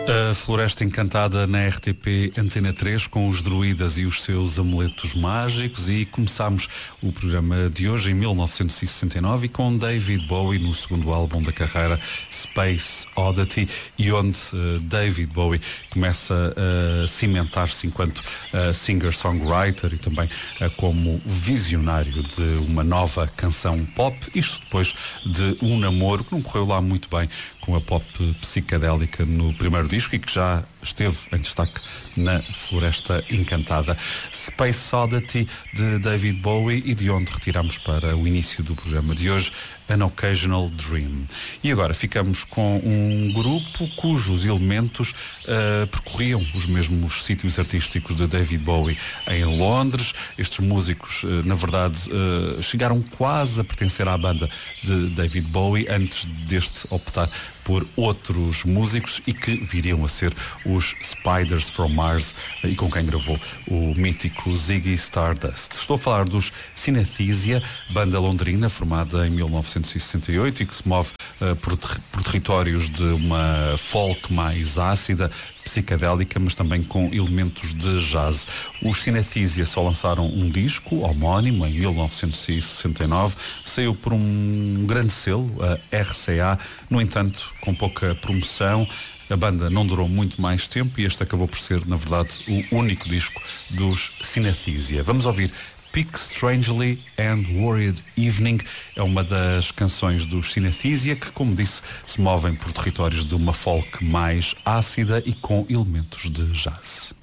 A Floresta Encantada na RTP Antena 3 com os druidas e os seus amuletos mágicos, e começámos o programa de hoje em 1969 e com David Bowie no segundo álbum da carreira, Space Oddity, e onde David Bowie começa a cimentar-se enquanto singer-songwriter e também como visionário de uma nova canção pop, isto depois de um namoro que não correu lá muito bem com a pop psicadélica no primeiro disco e que já esteve em destaque na Floresta Encantada. Space Oddity de David Bowie, e de onde retiramos para o início do programa de hoje An Occasional Dream. E agora ficamos com um grupo cujos elementos percorriam os mesmos sítios artísticos de David Bowie em Londres. Estes músicos, na verdade, chegaram quase a pertencer à banda de David Bowie antes deste optar por outros músicos e que viriam a ser os Spiders from Mars, e com quem gravou o mítico Ziggy Stardust. Estou a falar dos Synesthesia, banda londrina formada em 1968 e que se move por territórios de uma folk mais ácida, psicadélica, mas também com elementos de jazz. Os Synesthesia só lançaram um disco homónimo em 1969, saiu por um grande selo, a RCA, no entanto, com pouca promoção. A banda não durou muito mais tempo e este acabou por ser, na verdade, o único disco dos Synesthesia. Vamos ouvir Pick Strangely and Worried Evening, é uma das canções dos Synesthesia que, como disse, se movem por territórios de uma folk mais ácida e com elementos de jazz.